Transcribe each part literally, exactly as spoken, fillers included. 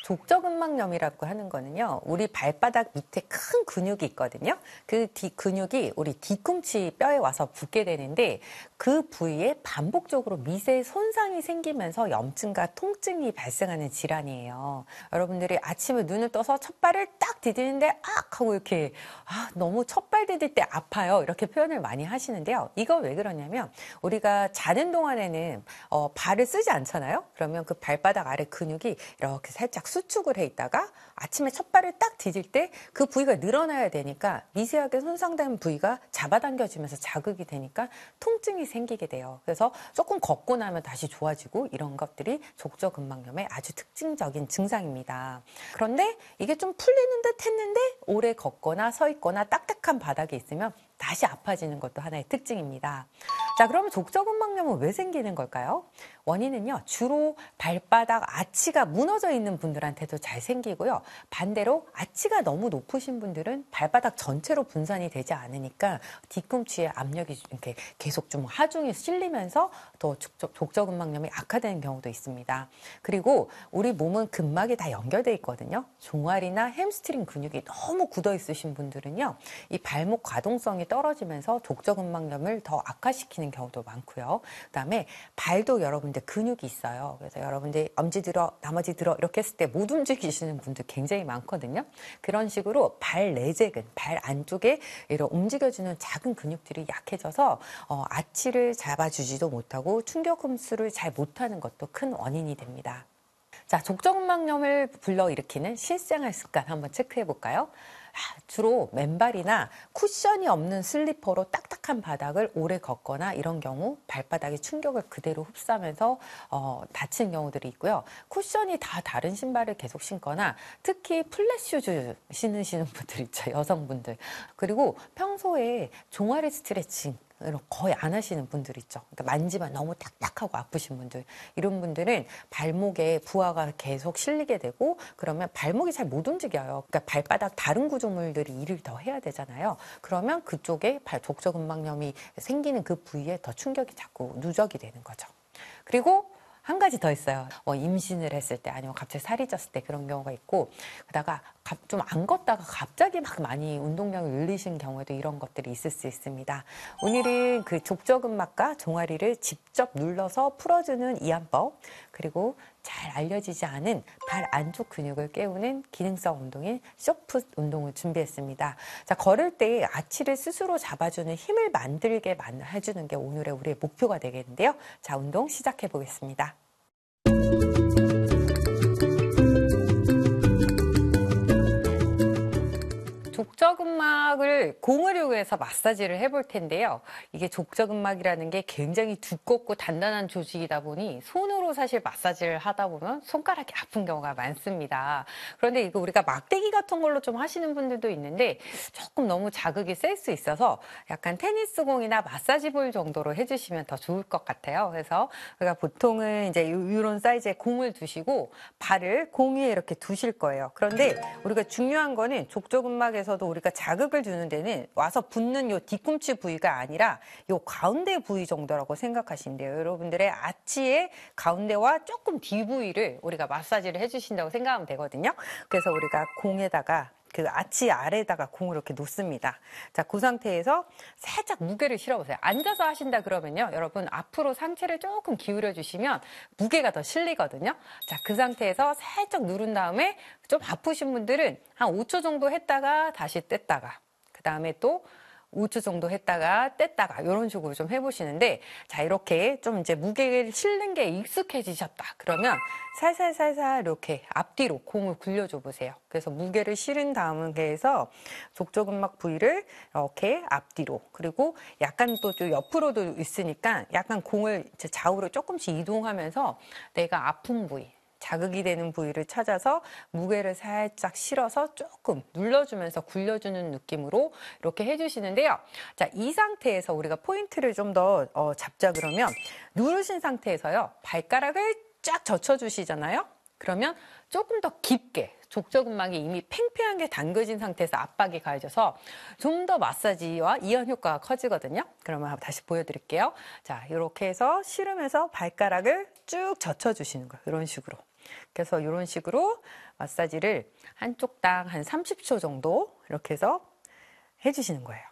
족저근막염이라고 하는 거는요, 우리 발바닥 밑에 큰 근육이 있거든요. 그 뒤 근육이 우리 뒤꿈치 뼈에 와서 붙게 되는데, 그 부위에 반복적으로 미세 손상이 생기면서 염증과 통증이 발생하는 질환이에요. 여러분들이 아침에 눈을 떠서 첫발을 딱 디디는데 악 하고 이렇게 아, 너무 첫발 디딜 때 아파요, 이렇게 표현을 많이 하시는데요. 이거 왜 그러냐면 우리가 자는 동안에는 어, 발을 쓰지 않잖아요. 그러면 그 발바닥 아래 근육이 이렇게 살짝 수축을 해 있다가 아침에 첫 발을 딱 디딜 때 그 부위가 늘어나야 되니까 미세하게 손상된 부위가 잡아당겨지면서 자극이 되니까 통증이 생기게 돼요. 그래서 조금 걷고 나면 다시 좋아지고, 이런 것들이 족저근막염의 아주 특징적인 증상입니다. 그런데 이게 좀 풀리는 듯 했는데 오래 걷거나 서 있거나 딱딱한 바닥에 있으면 다시 아파지는 것도 하나의 특징입니다. 자, 그러면 족저근막염은 왜 생기는 걸까요? 원인은요, 주로 발바닥 아치가 무너져 있는 분들한테도 잘 생기고요. 반대로 아치가 너무 높으신 분들은 발바닥 전체로 분산이 되지 않으니까 뒤꿈치에 압력이 이렇게 계속 좀 하중이 실리면서 더 족저근막염이 악화되는 경우도 있습니다. 그리고 우리 몸은 근막이 다 연결되어 있거든요. 종아리나 햄스트링 근육이 너무 굳어 있으신 분들은요, 이 발목 가동성이 떨어지면서 족저근막염을 더 악화시키는 경우도 많고요. 그다음에 발도 여러분들 근육이 있어요. 그래서 여러분들 엄지 들어, 나머지 들어 이렇게 했을 때 못 움직이시는 분들 굉장히 많거든요. 그런 식으로 발 내재근, 발 안쪽에 이런 움직여주는 작은 근육들이 약해져서 어, 아치를 잡아주지도 못하고 충격 흡수를 잘 못하는 것도 큰 원인이 됩니다. 자, 족저근막염을 불러일으키는 실생활 습관 한번 체크해 볼까요? 주로 맨발이나 쿠션이 없는 슬리퍼로 딱딱한 바닥을 오래 걷거나 이런 경우 발바닥에 충격을 그대로 흡수하면서 어, 다치는 경우들이 있고요. 쿠션이 다 다른 신발을 계속 신거나 특히 플랫슈즈 신으시는 분들 있죠, 여성분들. 그리고 평소에 종아리 스트레칭 거의 안 하시는 분들 있죠. 그러니까 만지면 너무 딱딱하고 아프신 분들, 이런 분들은 발목에 부하가 계속 실리게 되고 그러면 발목이 잘 못 움직여요. 그러니까 발바닥 다른 구조물들이 일을 더 해야 되잖아요. 그러면 그쪽에 발 족저근막염이 생기는 그 부위에 더 충격이 자꾸 누적이 되는 거죠. 그리고 한 가지 더 있어요. 뭐 임신을 했을 때 아니면 갑자기 살이 쪘을 때 그런 경우가 있고, 그러다가 좀 안 걷다가 갑자기 막 많이 운동량을 늘리신 경우에도 이런 것들이 있을 수 있습니다. 오늘은 그 족저근막과 종아리를 직접 눌러서 풀어주는 이완법, 그리고 잘 알려지지 않은 발 안쪽 근육을 깨우는 기능성 운동인 쇼풋 운동을 준비했습니다. 자, 걸을 때 아치를 스스로 잡아주는 힘을 만들게 해주는 게 오늘의 우리의 목표가 되겠는데요. 자, 운동 시작해 보겠습니다. 족저근막을 공을 이용해서 마사지를 해볼 텐데요. 이게 족저근막이라는 게 굉장히 두껍고 단단한 조직이다 보니 손으로 사실 마사지를 하다 보면 손가락이 아픈 경우가 많습니다. 그런데 이거 우리가 막대기 같은 걸로 좀 하시는 분들도 있는데 조금 너무 자극이 셀 수 있어서 약간 테니스공이나 마사지볼 정도로 해주시면 더 좋을 것 같아요. 그래서 우리가 보통은 이제 이런 사이즈의 공을 두시고 발을 공 위에 이렇게 두실 거예요. 그런데 우리가 중요한 거는 족저근막에서도 우리가 자극을 주는 데는 와서 붙는 요 뒤꿈치 부위가 아니라 요 가운데 부위 정도라고 생각하시면 돼요. 여러분들의 아치의 가운데와 조금 뒤 부위를 우리가 마사지를 해주신다고 생각하면 되거든요. 그래서 우리가 공에다가 그 아치 아래에다가 공을 이렇게 놓습니다. 자, 그 상태에서 살짝 무게를 실어보세요. 앉아서 하신다 그러면요, 여러분 앞으로 상체를 조금 기울여 주시면 무게가 더 실리거든요. 자, 그 상태에서 살짝 누른 다음에 좀 아프신 분들은 한 오 초 정도 했다가 다시 뗐다가, 그 다음에 또 오 초 정도 했다가 뗐다가 이런 식으로 좀 해보시는데, 자, 이렇게 좀 이제 무게를 실는 게 익숙해지셨다 그러면 살살살살 이렇게 앞뒤로 공을 굴려줘 보세요. 그래서 무게를 실은 다음에서 족저근막 부위를 이렇게 앞뒤로, 그리고 약간 또 좀 옆으로도 있으니까 약간 공을 이제 좌우로 조금씩 이동하면서 내가 아픈 부위, 자극이 되는 부위를 찾아서 무게를 살짝 실어서 조금 눌러주면서 굴려주는 느낌으로 이렇게 해주시는데요. 자, 이 상태에서 우리가 포인트를 좀 더 어, 잡자 그러면, 누르신 상태에서요, 발가락을 쫙 젖혀주시잖아요. 그러면 조금 더 깊게 족저근막이 이미 팽팽하게 당겨진 상태에서 압박이 가해져서 좀 더 마사지와 이완 효과가 커지거든요. 그러면 다시 보여드릴게요. 자, 이렇게 해서 실으면서 발가락을 쭉 젖혀주시는 거예요. 이런 식으로. 그래서 이런 식으로 마사지를 한쪽당 한 삼십 초 정도 이렇게 해서 해주시는 거예요.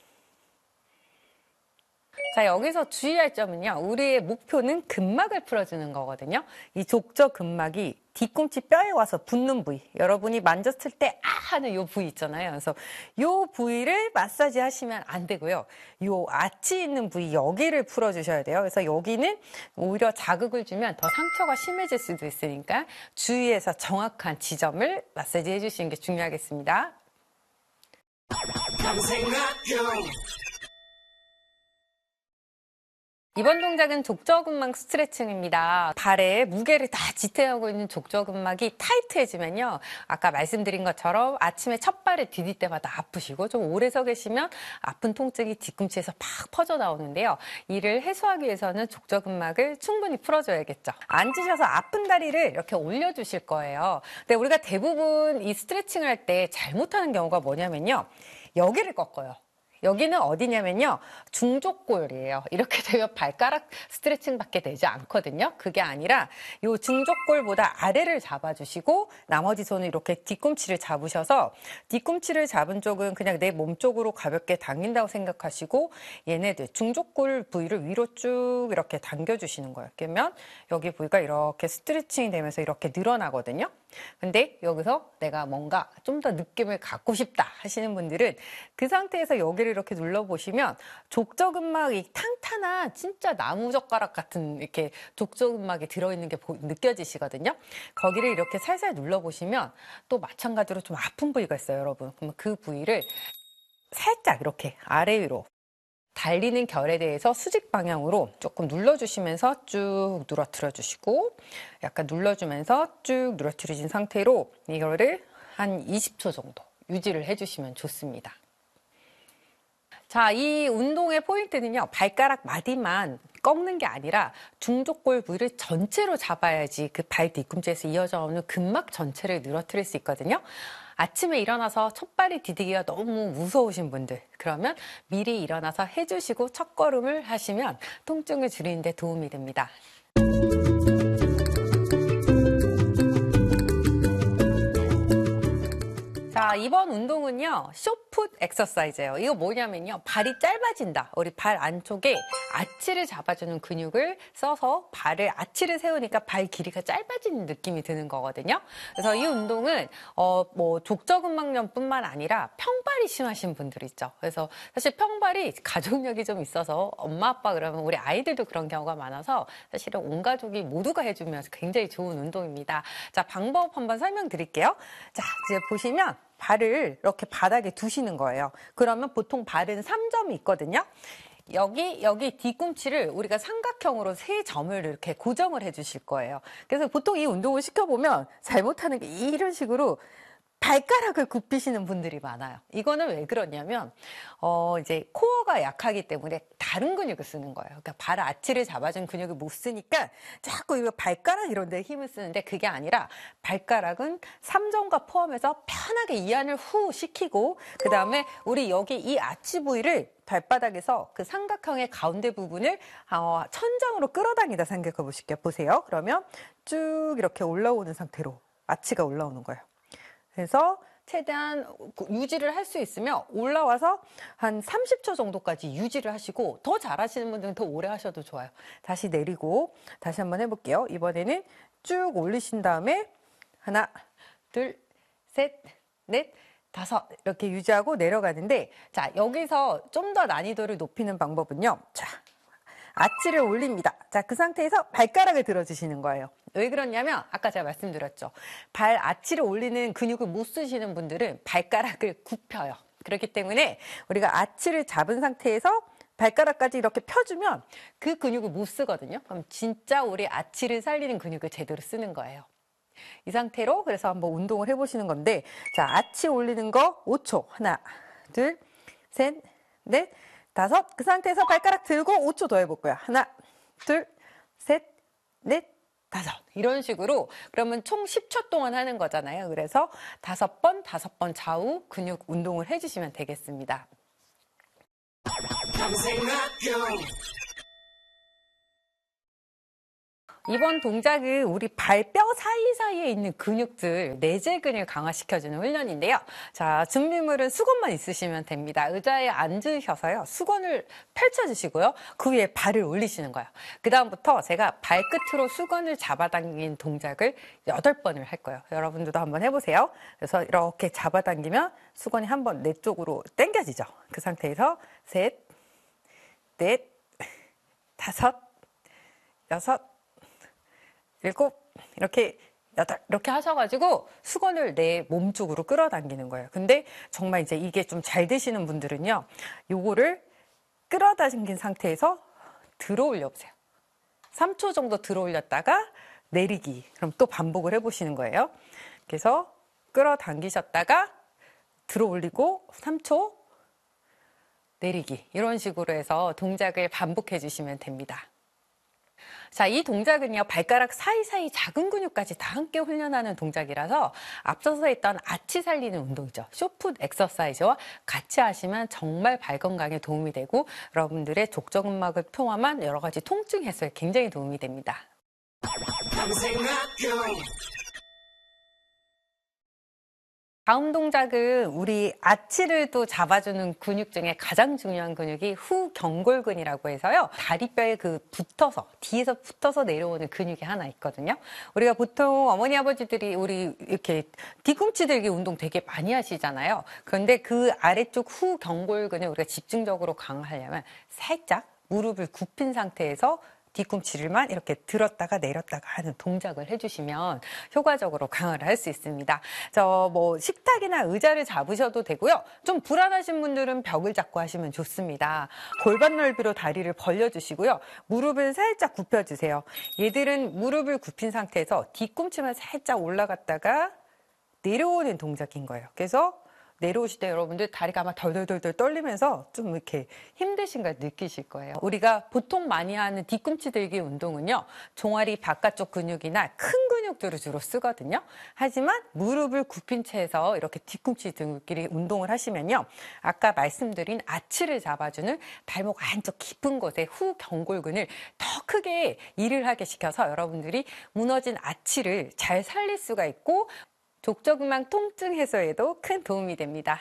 자, 여기서 주의할 점은요. 우리의 목표는 근막을 풀어주는 거거든요. 이 족저 근막이 뒤꿈치 뼈에 와서 붙는 부위. 여러분이 만졌을 때 아 하는 이 부위 있잖아요. 그래서 이 부위를 마사지 하시면 안 되고요. 이 아치 있는 부위 여기를 풀어주셔야 돼요. 그래서 여기는 오히려 자극을 주면 더 상처가 심해질 수도 있으니까 주의해서 정확한 지점을 마사지 해주시는 게 중요하겠습니다. 이번 동작은 족저근막 스트레칭입니다. 발에 무게를 다 지탱하고 있는 족저근막이 타이트해지면요. 아까 말씀드린 것처럼 아침에 첫 발을 디딜 때마다 아프시고 좀 오래 서 계시면 아픈 통증이 뒤꿈치에서 팍 퍼져 나오는데요. 이를 해소하기 위해서는 족저근막을 충분히 풀어줘야겠죠. 앉으셔서 아픈 다리를 이렇게 올려주실 거예요. 근데 우리가 대부분 이 스트레칭을 할 때 잘못하는 경우가 뭐냐면요. 여기를 꺾어요. 여기는 어디냐면요. 중족골이에요. 이렇게 되면 발가락 스트레칭밖에 되지 않거든요. 그게 아니라 이 중족골보다 아래를 잡아주시고 나머지 손을 이렇게 뒤꿈치를 잡으셔서 뒤꿈치를 잡은 쪽은 그냥 내 몸 쪽으로 가볍게 당긴다고 생각하시고 얘네들 중족골 부위를 위로 쭉 이렇게 당겨주시는 거예요. 그러면 여기 부위가 이렇게 스트레칭이 되면서 이렇게 늘어나거든요. 근데 여기서 내가 뭔가 좀 더 느낌을 갖고 싶다 하시는 분들은 그 상태에서 여기를 이렇게 눌러보시면 족저근막이 탄탄한 진짜 나무젓가락 같은 이렇게 족저근막이 들어있는 게 느껴지시거든요. 거기를 이렇게 살살 눌러보시면 또 마찬가지로 좀 아픈 부위가 있어요, 여러분. 그러면 그 부위를 살짝 이렇게 아래 위로 달리는 결에 대해서 수직 방향으로 조금 눌러주시면서 쭉 누러뜨려 주시고 약간 눌러주면서 쭉 누러뜨려진 상태로 이거를 한 이십 초 정도 유지를 해주시면 좋습니다. 자, 이 운동의 포인트는요. 발가락 마디만 꺾는 게 아니라 중족골 부위를 전체로 잡아야지 그 발 뒤꿈치에서 이어져 오는 근막 전체를 늘어뜨릴 수 있거든요. 아침에 일어나서 첫발이 디디기가 너무 무서우신 분들, 그러면 미리 일어나서 해주시고 첫걸음을 하시면 통증을 줄이는 데 도움이 됩니다. 자, 이번 운동은요, 숏풋 엑서사이즈예요. 이거 뭐냐면요, 발이 짧아진다. 우리 발 안쪽에 아치를 잡아주는 근육을 써서 발을 아치를 세우니까 발 길이가 짧아지는 느낌이 드는 거거든요. 그래서 이 운동은 어, 뭐 족저근막염뿐만 아니라 평발이 심하신 분들 있죠. 그래서 사실 평발이 가족력이 좀 있어서 엄마 아빠 그러면 우리 아이들도 그런 경우가 많아서 사실은 온 가족이 모두가 해주면 굉장히 좋은 운동입니다. 자, 방법 한번 설명드릴게요. 자, 이제 보시면 발을 이렇게 바닥에 두시는 거예요. 그러면 보통 발은 삼 점이 있거든요. 여기 여기 뒤꿈치를 우리가 삼각형으로 세 점을 이렇게 고정을 해 주실 거예요. 그래서 보통 이 운동을 시켜보면 잘못하는 게 이런 식으로 발가락을 굽히시는 분들이 많아요. 이거는 왜 그러냐면 어 이제 코어가 약하기 때문에 다른 근육을 쓰는 거예요. 그러니까 발 아치를 잡아준 근육을 못 쓰니까 자꾸 이거 발가락 이런 데 힘을 쓰는데 그게 아니라 발가락은 삼 점과 포함해서 편하게 이 안을 후 시키고 그 다음에 우리 여기 이 아치 부위를 발바닥에서 그 삼각형의 가운데 부분을 어, 천장으로 끌어당기다 생각해 보실게요. 보세요. 그러면 쭉 이렇게 올라오는 상태로 아치가 올라오는 거예요. 그래서 최대한 유지를 할 수 있으면 올라와서 한 삼십 초 정도까지 유지를 하시고 더 잘하시는 분들은 더 오래 하셔도 좋아요. 다시 내리고 다시 한번 해볼게요. 이번에는 쭉 올리신 다음에 하나, 둘, 셋, 넷, 다섯 이렇게 유지하고 내려가는데 자 여기서 좀 더 난이도를 높이는 방법은요. 자, 아치를 올립니다. 자, 그 상태에서 발가락을 들어주시는 거예요. 왜 그러냐면 아까 제가 말씀드렸죠. 발 아치를 올리는 근육을 못 쓰시는 분들은 발가락을 굽혀요. 그렇기 때문에 우리가 아치를 잡은 상태에서 발가락까지 이렇게 펴주면 그 근육을 못 쓰거든요. 그럼 진짜 우리 아치를 살리는 근육을 제대로 쓰는 거예요. 이 상태로 그래서 한번 운동을 해보시는 건데 자, 아치 올리는 거 오 초. 하나, 둘, 셋, 넷, 다섯. 그 상태에서 발가락 들고 오 초 더 해볼 거야. 하나, 둘, 셋, 넷, 다섯. 이런 식으로 그러면 총 십 초 동안 하는 거잖아요. 그래서 다섯 번, 다섯 번 좌우 근육 운동을 해주시면 되겠습니다. 이번 동작은 우리 발뼈 사이사이에 있는 근육들, 내재근을 강화시켜주는 훈련인데요. 자, 준비물은 수건만 있으시면 됩니다. 의자에 앉으셔서요. 수건을 펼쳐주시고요. 그 위에 발을 올리시는 거예요. 그 다음부터 제가 발끝으로 수건을 잡아당긴 동작을 여덟 번을 할 거예요. 여러분들도 한번 해보세요. 그래서 이렇게 잡아당기면 수건이 한번 내 쪽으로 당겨지죠. 그 상태에서 셋, 넷, 다섯, 여섯, 일곱, 이렇게 여덟, 이렇게 하셔가지고 수건을 내 몸 쪽으로 끌어당기는 거예요. 근데 정말 이제 이게 좀 잘 되시는 분들은요, 요거를 끌어당긴 상태에서 들어 올려보세요. 삼 초 정도 들어 올렸다가 내리기. 그럼 또 반복을 해보시는 거예요. 그래서 끌어당기셨다가 들어 올리고 삼 초 내리기. 이런 식으로 해서 동작을 반복해 주시면 됩니다. 자, 이 동작은요, 발가락 사이사이 작은 근육까지 다 함께 훈련하는 동작이라서 앞서서 했던 아치 살리는 운동이죠. 숏풋 엑서사이즈와 같이 하시면 정말 발 건강에 도움이 되고 여러분들의 족저근막을 포함한 여러 가지 통증 해소에 굉장히 도움이 됩니다. 다음 동작은 우리 아치를 또 잡아주는 근육 중에 가장 중요한 근육이 후경골근이라고 해서요. 다리뼈에 그 붙어서, 뒤에서 붙어서 내려오는 근육이 하나 있거든요. 우리가 보통 어머니, 아버지들이 우리 이렇게 뒤꿈치 들기 운동 되게 많이 하시잖아요. 그런데 그 아래쪽 후경골근을 우리가 집중적으로 강화하려면 살짝 무릎을 굽힌 상태에서 뒤꿈치를만 이렇게 들었다가 내렸다가 하는 동작을 해주시면 효과적으로 강화를 할 수 있습니다. 저 뭐 식탁이나 의자를 잡으셔도 되고요. 좀 불안하신 분들은 벽을 잡고 하시면 좋습니다. 골반 넓이로 다리를 벌려주시고요. 무릎을 살짝 굽혀주세요. 얘들은 무릎을 굽힌 상태에서 뒤꿈치만 살짝 올라갔다가 내려오는 동작인 거예요. 그래서 내려오실 때 여러분들 다리가 아마 덜덜덜덜 떨리면서 좀 이렇게 힘드신 걸 느끼실 거예요. 우리가 보통 많이 하는 뒤꿈치 들기 운동은요, 종아리 바깥쪽 근육이나 큰 근육들을 주로 쓰거든요. 하지만 무릎을 굽힌 채에서 이렇게 뒤꿈치 들기 운동을 하시면요, 아까 말씀드린 아치를 잡아주는 발목 안쪽 깊은 곳에 후경골근을 더 크게 일을 하게 시켜서 여러분들이 무너진 아치를 잘 살릴 수가 있고 족저근막 통증 해소에도 큰 도움이 됩니다.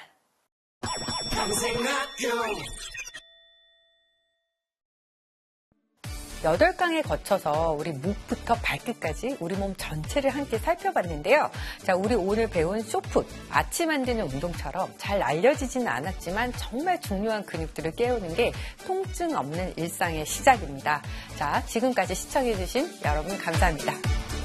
여덟 강에 거쳐서 우리 목부터 발끝까지 우리 몸 전체를 함께 살펴봤는데요. 자, 우리 오늘 배운 숏풋, 아치 만드는 운동처럼 잘 알려지지는 않았지만 정말 중요한 근육들을 깨우는 게 통증 없는 일상의 시작입니다. 자, 지금까지 시청해주신 여러분 감사합니다.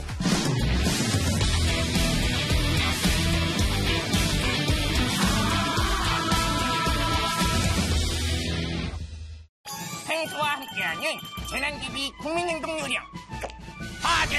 와 함께하는 재난기비 국민행동 요령 화제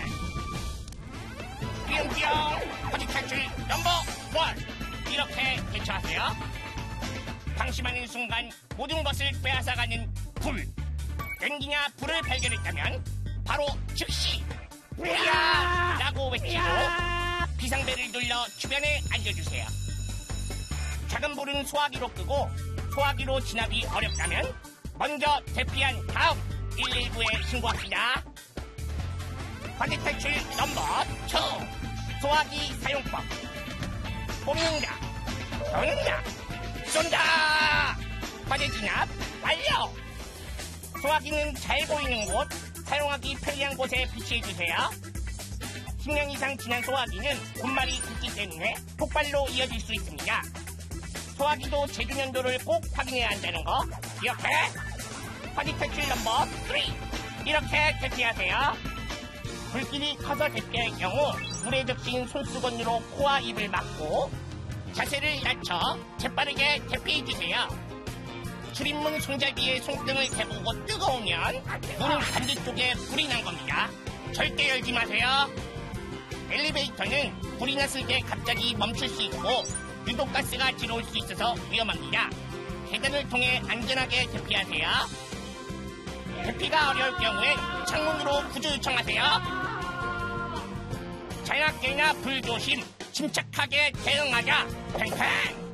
뿅뿅 허리탈출 넘버 원 이렇게 대처하세요. 방심하는 순간 모든 것을 빼앗아가는 불. 땡기냐 불을 발견했다면 바로 즉시 불이야 라고 외치고 비상벨을 눌러 주변에 알려주세요. 작은 불은 소화기로 끄고 소화기로 진압이 어렵다면 먼저 대피한 다음 일일구에 신고합니다. 화재 탈출 넘버 투 소화기 사용법. 뽑는다, 쏘는다, 쏜다. 화재 진압 완료. 소화기는 잘 보이는 곳, 사용하기 편리한 곳에 비치해주세요. 십 년 이상 지난 소화기는 분말이 굳기 때문에 폭발로 이어질 수 있습니다. 소화기도 제조 연도를 꼭 확인해야 한다는 거 기억해? 화재 탈출 넘버 쓰리 이렇게 대피하세요. 불길이 커서 대피할 경우 물에 적신 손수건으로 코와 입을 막고 자세를 낮춰 재빠르게 대피해주세요. 출입문 손잡이에 손등을 대보고 뜨거우면 문 반대쪽에 불이 난 겁니다. 절대 열지 마세요. 엘리베이터는 불이 났을 때 갑자기 멈출 수 있고 유독가스가 들어올 수 있어서 위험합니다. 계단을 통해 안전하게 대피하세요. 대피가 어려울 경우엔 창문으로 구조 요청하세요. 자연학계나 불조심, 침착하게 대응하자. 팽팽!